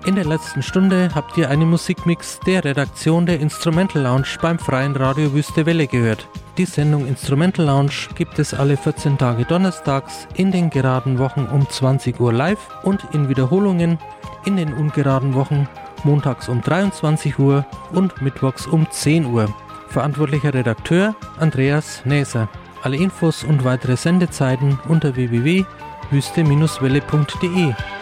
In der letzten Stunde habt ihr einen Musikmix der Redaktion der Instrumental Lounge beim Freien Radio Wüste Welle gehört. Die Sendung Instrumental Lounge gibt es alle 14 Tage donnerstags in den geraden Wochen um 20 Uhr live und in Wiederholungen in den ungeraden Wochen montags um 23 Uhr und mittwochs um 10 Uhr. Verantwortlicher Redakteur Andreas Näser. Alle Infos und weitere Sendezeiten unter www.wüste-welle.de.